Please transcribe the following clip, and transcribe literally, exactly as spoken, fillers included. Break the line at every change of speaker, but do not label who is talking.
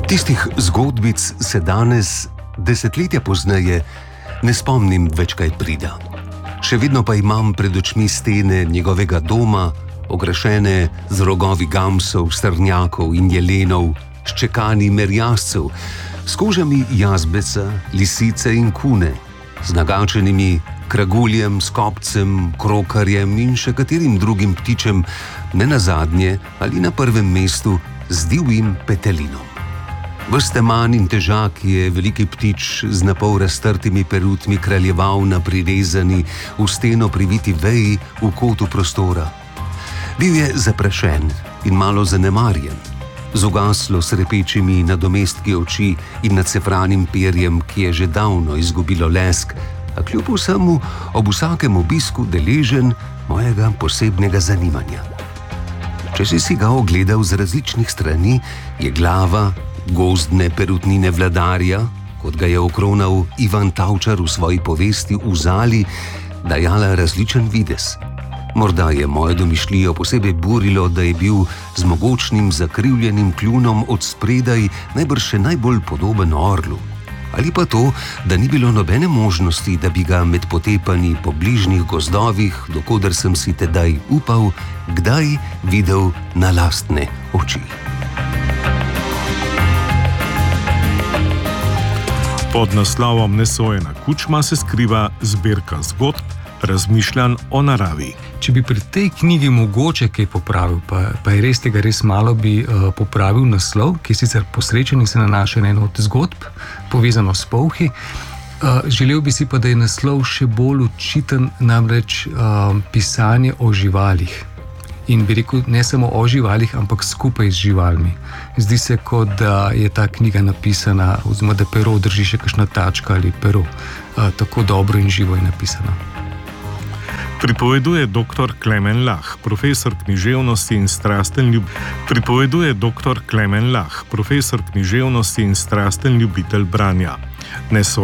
Tistih zgodbic se danes, desetletja pozneje, ne spomnim več kaj prida. Še vedno pa imam pred očmi stene njegovega doma, okrašene z rogovi gamsov, strnjakov in jelenov, s čekani merjascev, s kožami jazbeca, lisice in kune, z nagačenimi kraguljem, skopcem, krokarjem in še katerim drugim ptičem, ne nazadnje ali na prvem mestu z divjim petelinom. Ves teman in težak je veliki ptič z napol raztrtimi perutmi kraljeval na prirezani, v steno priviti veji v kotu prostora. Bil je zaprašen in malo zanemarjen, z ugaslo srepečimi nadomestki oči in nacefranim perjem, ki je že davno izgubilo lesk, a kljub vsemu ob vsakem obisku deležen mojega posebnega zanimanja. Če si si ga ogledal z različnih strani, je glava gozdne perutnine vladarja, kot ga je okronal Ivan Tavčar v svoji povesti V Zali, dajala različen videz. Morda je mojo domišljijo posebej burilo, da je bil z mogočnim zakrivljenim kljunom od spredaj najbrž še najbolj podoben orlu. Ali pa to, da ni bilo nobene možnosti, da bi ga med potepanji po bližnjih gozdovih, dokoder sem si tedaj upal, kdaj videl na lastne oči.
Pod naslovom Nesojena kučma se skriva zbirka zgodb, razmišljanj o naravi.
Če bi pri tej knjigi mogoče kaj popravil, pa, pa je res tega res malo, bi uh, popravil naslov, ki je sicer posrečen in se nanaša na eno od zgodb, povezano s polhi. Uh, želel bi si pa, da je naslov še bolj očiten, namreč uh, pisanje o živalih. In bi rekel, ne samo o živalih, ampak skupaj z živalmi. Zdi se, kot da je ta knjiga napisana, oziroma da pero drži še kakšna tačka ali pero. Uh, tako dobro in živo je napisana.
Pripoveduje doktor Klemen Lah, profesor književnosti in strasten ljub... Pripoveduje doktor Klemen Lah, profesor književnosti in strasten ljubitelj branja.